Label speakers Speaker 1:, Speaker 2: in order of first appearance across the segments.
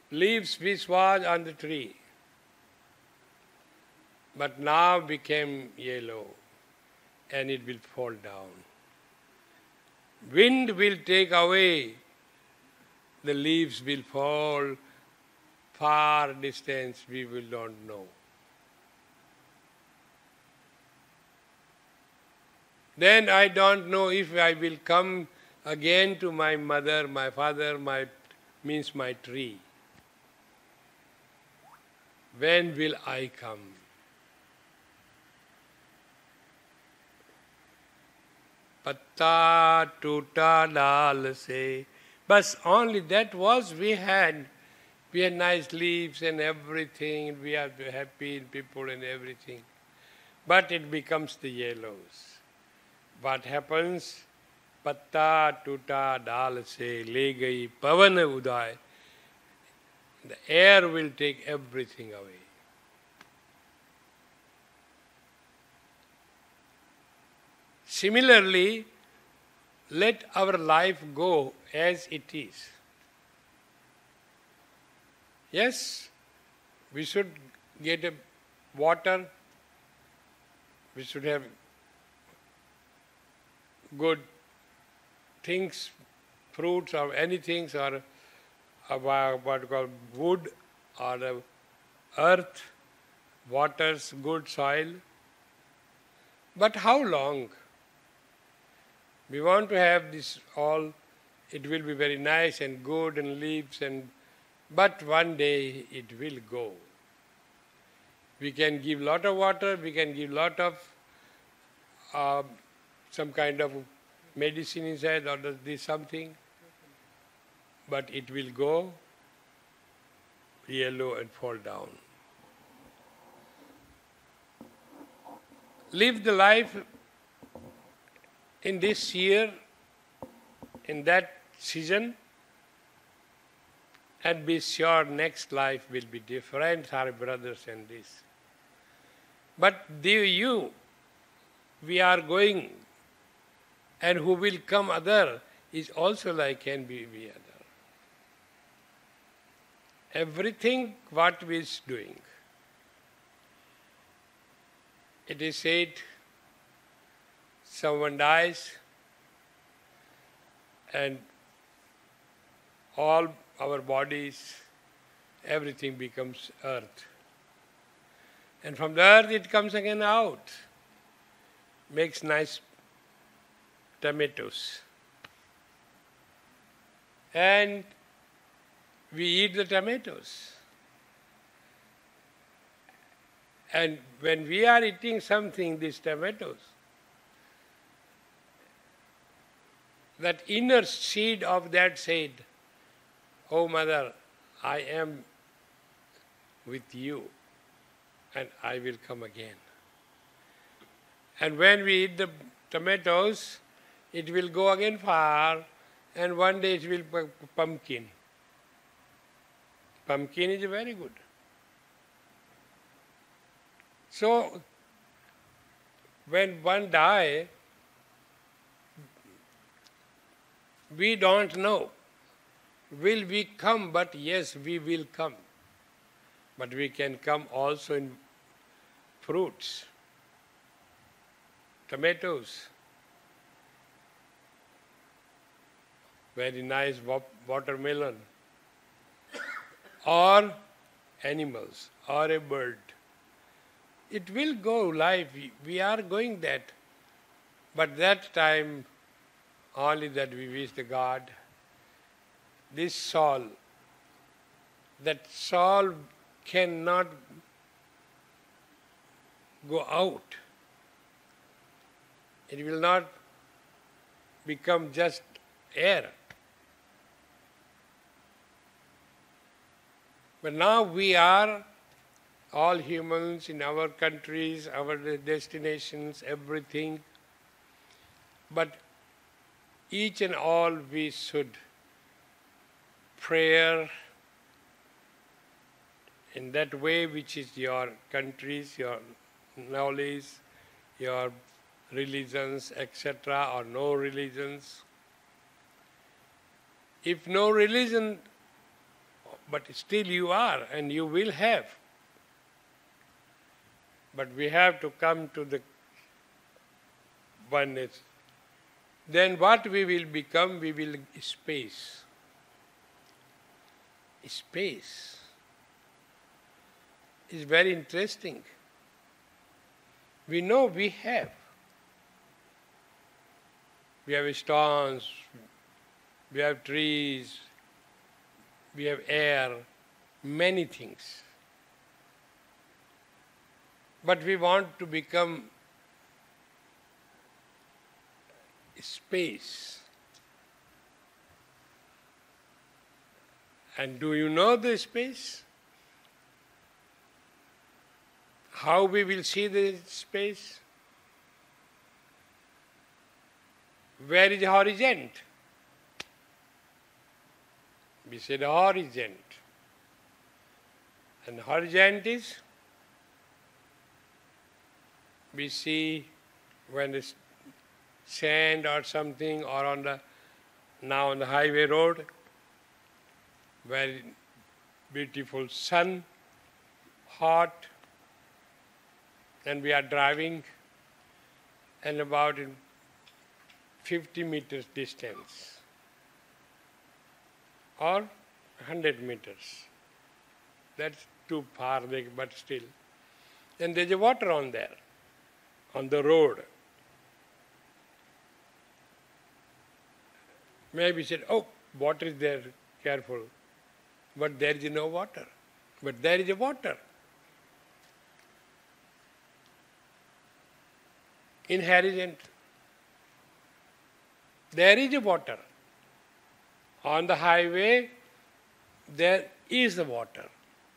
Speaker 1: leaves which was on the tree, but now became yellow, and it will fall down. Wind will take away, the leaves will fall far distance, we will not know. Then I don't know if I will come again to my mother, my father, my tree. When will I come? Patta tuta dal se. But only that was we had. We had nice leaves and everything. We are happy people and everything. But it becomes the yellows. What happens? Patta tuta dal se le gayi pavan uday. The air will take everything away. Similarly, let our life go as it is. Yes, we should get a water, we should have good things, fruits or anything, or what you call wood or earth, waters, good soil. But how long? We want to have this all, it will be very nice and good and leaves, but one day it will go. We can give lot of water, we can give lot of some kind of medicine inside or this something, but it will go yellow and fall down. Live the life in this year, in that season, and be sure next life will be different, our brothers and this. But we are going, and who will come other is also like can be other. Everything what we is doing, it is said, someone dies and all our bodies, everything becomes earth. And from the earth it comes again out, makes nice tomatoes. And we eat the tomatoes. And when we are eating something, these tomatoes, that inner seed of that said, "Oh mother, I am with you and I will come again." And when we eat the tomatoes, it will go again far, and one day it will be pumpkin. Pumpkin is very good. So, when one dies, we don't know. Will we come? But yes, we will come. But we can come also in fruits, tomatoes, very nice watermelon, or animals, or a bird. It will go life. We are going that. But that time, only that we wish the God, this soul, that soul cannot go out. It will not become just air. But now we are all humans in our countries, our destinations, everything. But each and all we should prayer in that way which is your countries, your knowledge, your religions, etc., or no religions. If no religion, but still you are and you will have. But we have to come to the oneness. Then what we will become? We will space. Space is very interesting. We know we have. We have stones, we have trees, we have air, many things. But we want to become space. And do you know the space? How we will see the space? Where is the horizon? We say the horizon. And horizon is, we see when it's sand or something, or on the now on the highway road, very beautiful sun, hot, and we are driving, and about in 50 meters distance or 100 meters. That's too far, but still. And there's a water on there, on the road. Maybe said, oh, water is there, careful. But there is no water. But there is a water. Inherent. There is a water. On the highway, there is the water.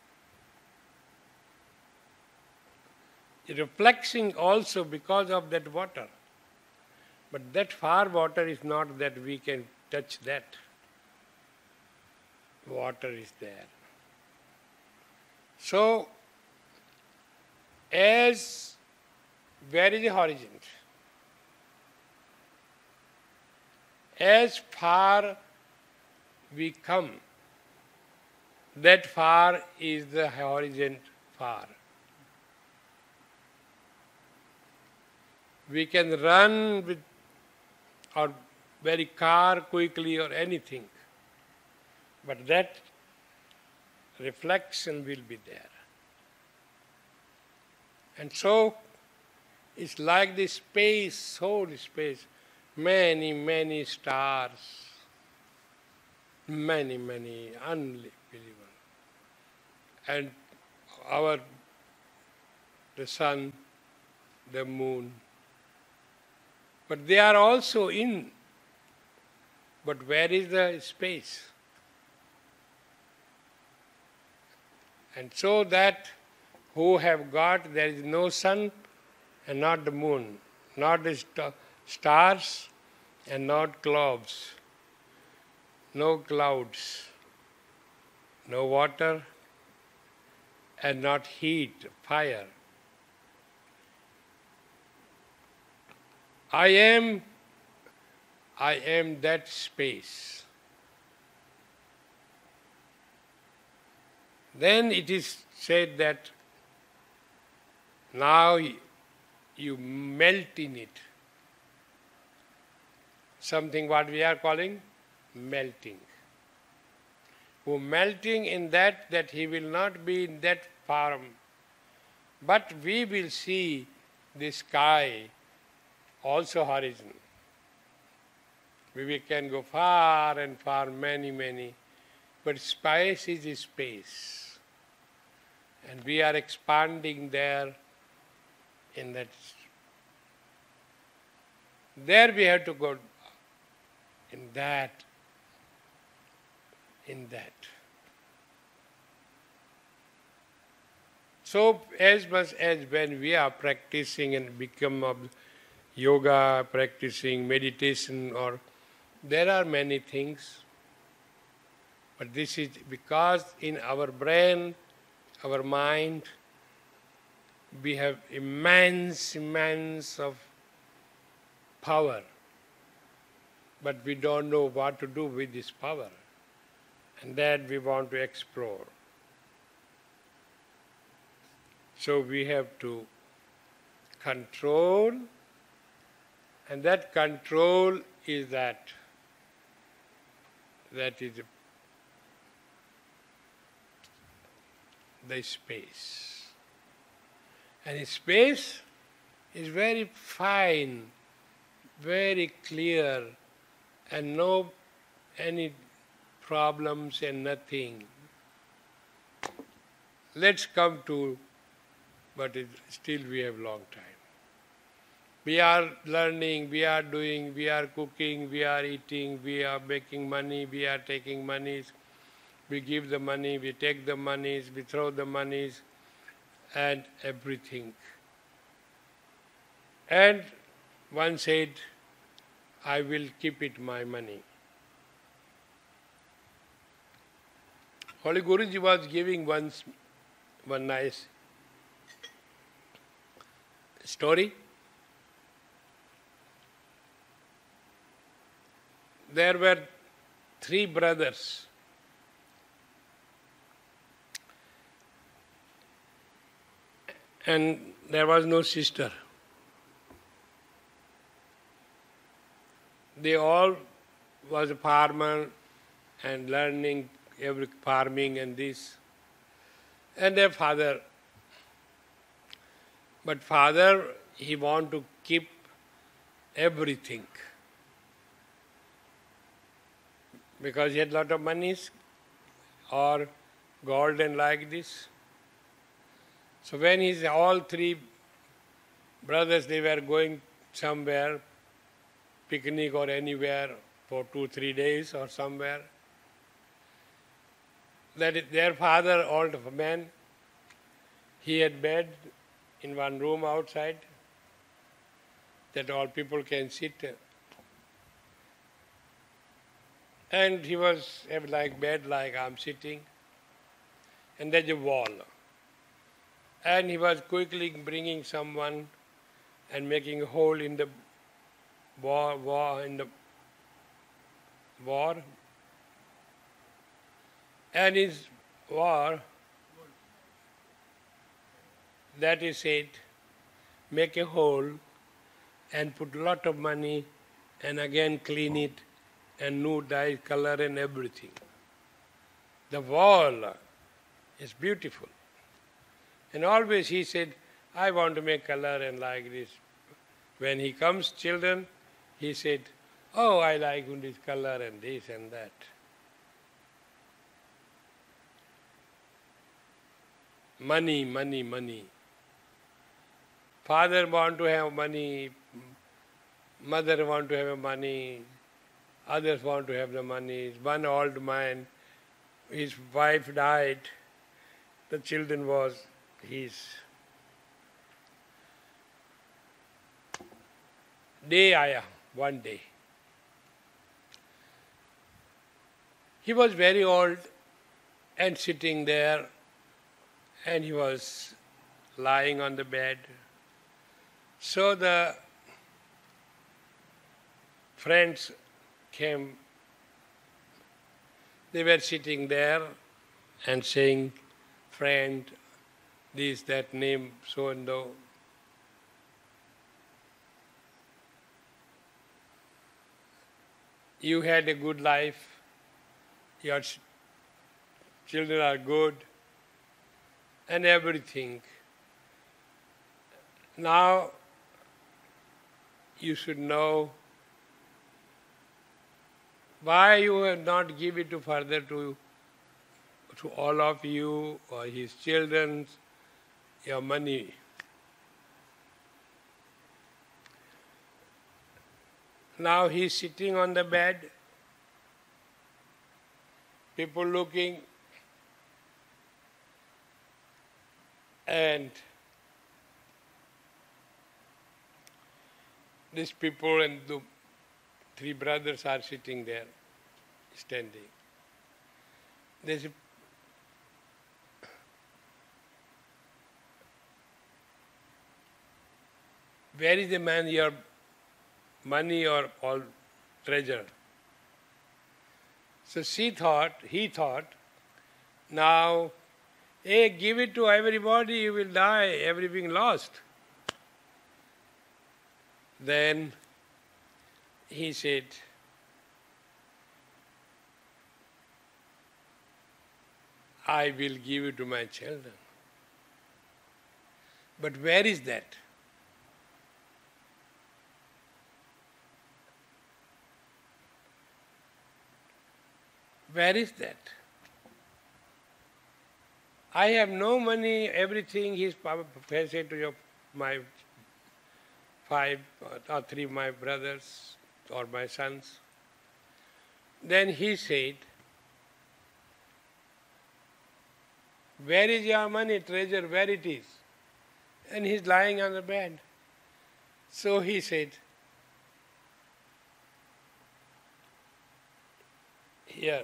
Speaker 1: Reflecting also because of that water. But that far water is not that we can touch that. Water is there. So, as where is the horizon? As far we come, that far is the horizon far. We can run with our very car quickly or anything, but that reflection will be there. And so, it's like the space, whole space, many, many stars, many, unbelievable. And the sun, the moon, but they are also in. But where is the space? And so that who have got, there is no sun and not the moon, not the stars and not clouds, no clouds, no water and not heat, fire. I am that space. Then it is said that now you melt in it. Something what we are calling melting. Who melting in that he will not be in that form, but we will see the sky, also horizon. We can go far and far, many, but space is space. And we are expanding there in that. There we have to go in that. So as much as when we are practicing and become of yoga, practicing meditation, or there are many things, but this is because in our brain, our mind, we have immense of power, but we don't know what to do with this power. and that we want to explore. So we have to control, and that control is that is the space. And space is very fine, very clear, and no any problems and nothing. Let's come to, but still we have long time. We are learning, we are doing, we are cooking, we are eating, we are making money, we are taking monies, we give the money, we take the monies, we throw the monies, and everything. And one said, I will keep it my money. Holy Guruji was giving one nice story. There were 3 brothers. And there was no sister. They all was a farmer and learning every farming and this. And their father. But father, he want to keep everything. Because he had lot of monies or gold and like this. So when all 3 brothers, they were going somewhere, picnic or anywhere for 2-3 days or somewhere, their father, old man, he had bed in one room outside that all people can sit. And he was like bed, like I'm sitting, and there's a wall. And he was quickly bringing someone and making a hole in the wall. And his war, that is said, make a hole and put a lot of money and again clean it and new dye, color and everything. The wall is beautiful. And always he said, I want to make color and like this. When he comes, children, he said, oh, I like this color and this and that. Money, money, money. Father want to have money, mother want to have money, others want to have the money. One old man, his wife died, the children was his. Day aaya, one day. He was very old and sitting there, and he was lying on the bed. So the friends came. They were sitting there and saying, friend, this, that name, so and so. You had a good life, your children are good, and everything. Now you should know why you have not given it to further to all of you or his children, your money. Now he is sitting on the bed, people looking, and these people and the 3 brothers are sitting there, standing. They say, where is the man, your money or all treasure? So he thought, now, hey, give it to everybody, you will die, everything lost. Then he said, I will give it to my children. But where is that? Where is that? I have no money, everything he's said to my 5 or 3 my brothers or my sons. Then he said, where is your money, treasure, where it is? And he's lying on the bed. So he said, here.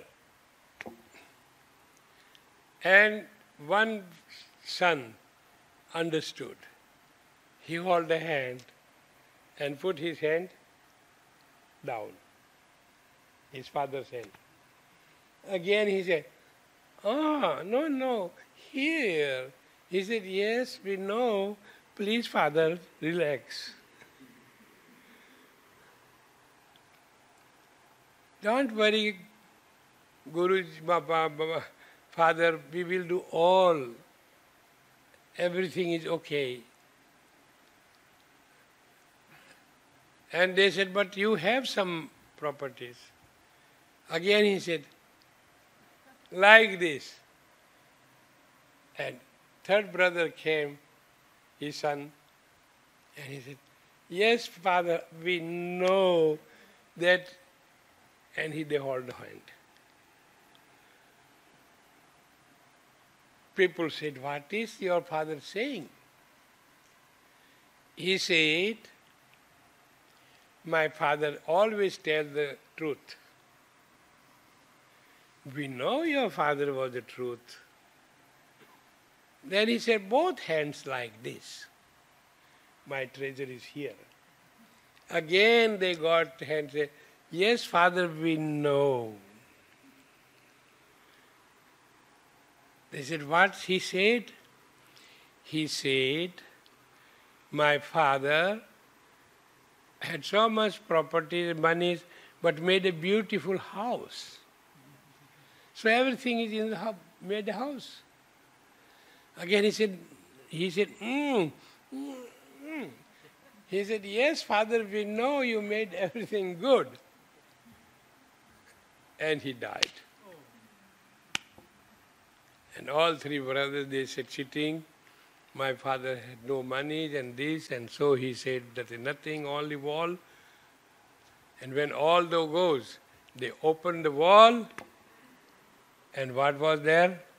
Speaker 1: And one son understood. He held a hand and put his hand down, his father's hand. Again he said, no, here. He said, yes, we know. Please, father, relax. Don't worry, Guruji, Father, we will do all. Everything is okay. And they said, but you have some properties. Again he said, like this. And third brother came, his son, and he said, yes, Father, we know that. And they hold hand. People said, what is your father saying? He said, my father always tells the truth. We know your father was the truth. Then he said, both hands like this. My treasure is here. Again they got hands, said, yes, Father, we know. They said, what he said? He said, my father had so much property, money, but made a beautiful house. So everything is in the house, made a house. Again he said, He said, yes, Father, we know you made everything good. And he died. And all 3 brothers, they said, sitting, my father had no money and this, and so he said, that is nothing, only wall. And when all those goes, they opened the wall, and what was there?